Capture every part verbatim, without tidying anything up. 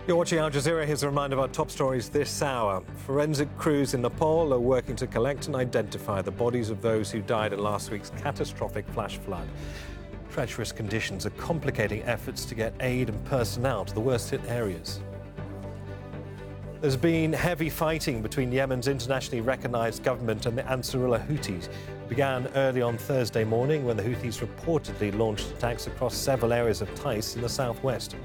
You're watching Al Jazeera. Here's a reminder of our top stories this hour. Forensic crews in Nepal are working to collect and identify the bodies of those who died in last week's catastrophic flash flood. Treacherous conditions are complicating efforts to get aid and personnel to the worst-hit areas. There's been heavy fighting between Yemen's internationally recognised government and the Ansarullah Houthis. It began early on Thursday morning when the Houthis reportedly launched attacks across several areas of Taiz in the southwest.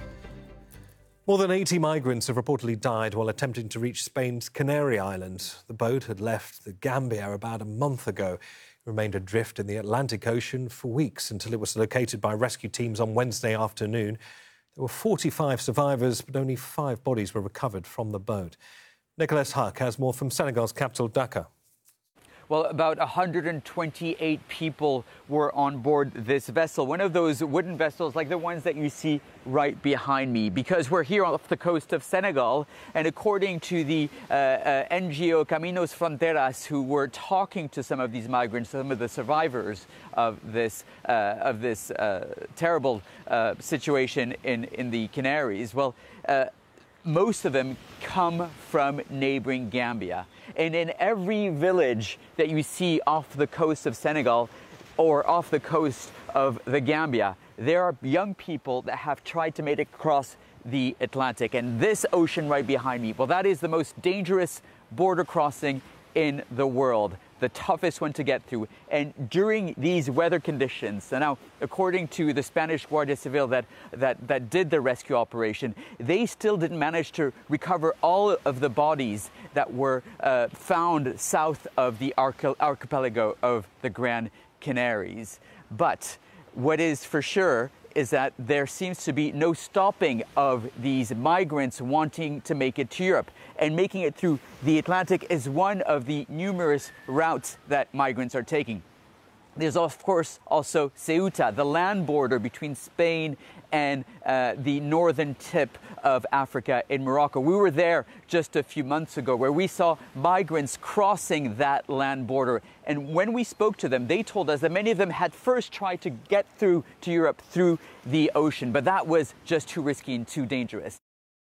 More than eighty migrants have reportedly died while attempting to reach Spain's Canary Islands. The boat had left the Gambia about a month ago. It remained adrift in the Atlantic Ocean for weeks until it was located by rescue teams on Wednesday afternoon. There were forty-five survivors, but only five bodies were recovered from the boat. Nicholas Huck has more from Senegal's capital, Dakar. Well, about one hundred twenty-eight people were on board this vessel, one of those wooden vessels like the ones that you see right behind me, because we're here off the coast of Senegal. And according to the uh, uh, N G O Caminos Fronteras, who were talking to some of these migrants, some of the survivors of this uh, of this uh, terrible uh, situation in, in the Canaries, well, uh, most of them come from neighboring Gambia. And in every village that you see off the coast of Senegal or off the coast of the Gambia, there are young people that have tried to make it across the Atlantic. And this ocean right behind me, well, that is the most dangerous border crossing in the world, the toughest one to get through. And during these weather conditions, so now, according to the Spanish Guardia Civil that, that, that did the rescue operation, they still didn't manage to recover all of the bodies that were uh, found south of the arch- archipelago of the Gran Canaries. But what is for sure is that there seems to be no stopping of these migrants wanting to make it to Europe. And making it through the Atlantic is one of the numerous routes that migrants are taking. There's, of course, also Ceuta, the land border between Spain and uh, the northern tip of Africa in Morocco. We were there just a few months ago where we saw migrants crossing that land border. And when we spoke to them, they told us that many of them had first tried to get through to Europe through the ocean, but that was just too risky and too dangerous.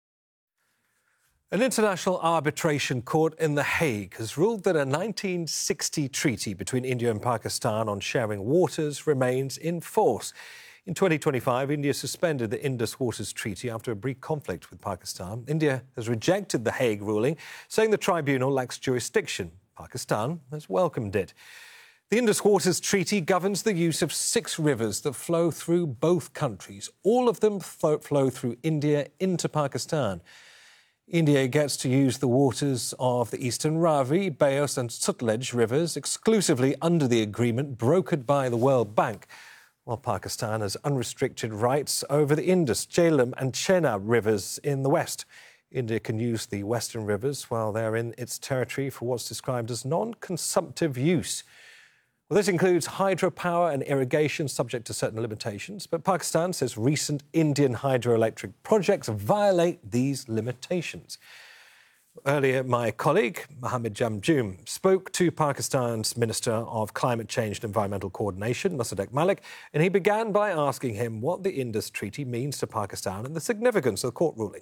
An international arbitration court in The Hague has ruled that a nineteen sixty treaty between India and Pakistan on sharing waters remains in force. In twenty twenty-five, India suspended the Indus Waters Treaty after a brief conflict with Pakistan. India has rejected the Hague ruling, saying the tribunal lacks jurisdiction. Pakistan has welcomed it. The Indus Waters Treaty governs the use of six rivers that flow through both countries. All of them flow through India into Pakistan. India gets to use the waters of the eastern Ravi, Beos and Sutlej rivers exclusively under the agreement brokered by the World Bank, while Pakistan has unrestricted rights over the Indus, Jhelum and Chenab rivers in the west. India can use the western rivers while they're in its territory for what's described as non-consumptive use. Well, this includes hydropower and irrigation subject to certain limitations, but Pakistan says recent Indian hydroelectric projects violate these limitations. Earlier, my colleague, Mohammed Jamjoom, spoke to Pakistan's Minister of Climate Change and Environmental Coordination, Mossadegh Malik, and he began by asking him what the Indus Treaty means to Pakistan and the significance of the court ruling.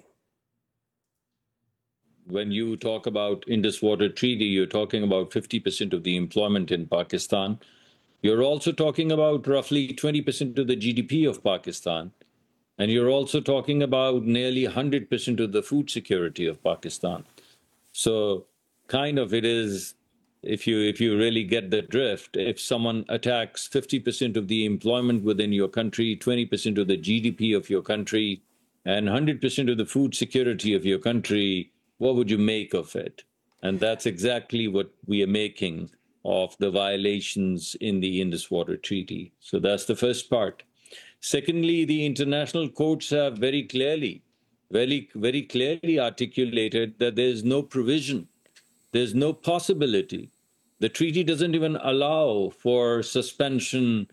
When you talk about Indus Water Treaty, you're talking about fifty percent of the employment in Pakistan. You're also talking about roughly twenty percent of the G D P of Pakistan. And you're also talking about nearly one hundred percent of the food security of Pakistan. So kind of it is, if you if you really get the drift, if someone attacks fifty percent of the employment within your country, twenty percent of the G D P of your country, and one hundred percent of the food security of your country, what would you make of it? And that's exactly what we are making of the violations in the Indus Water Treaty. So that's the first part. Secondly, the international courts have very clearly, very, very clearly articulated that there is no provision, there's no possibility. The treaty doesn't even allow for suspension